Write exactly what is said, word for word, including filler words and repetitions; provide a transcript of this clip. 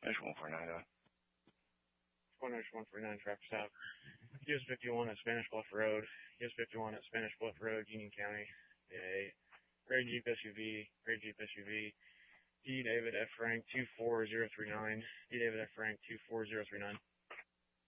Dash one four nine doing. one dash one four nine, traffic stop. U S fifty-one at Spanish Bluff Road. U S fifty-one at Spanish Bluff Road, Union County. A gray Jeep S U V, gray Jeep S U V. D David F Frank two four zero three nine. D David F Frank two four zero three nine.